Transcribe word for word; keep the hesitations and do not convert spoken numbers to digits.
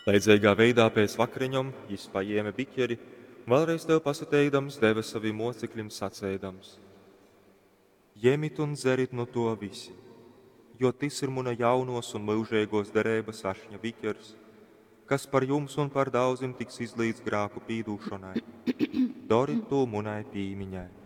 Leidzīgā veidā pēc vakariņom jis paēma biķeri, vēlreiz tev pasateikdams, deva saviem mocekļiem sacēdams: Ņemit un dzerit no to visi, jo tas ir muna jaunos un mūžīgos derības ašņa biķers, kas par jums un par daudziem tiks izlīdz grāku pīdūšanai. Dori to munai pīmiņai.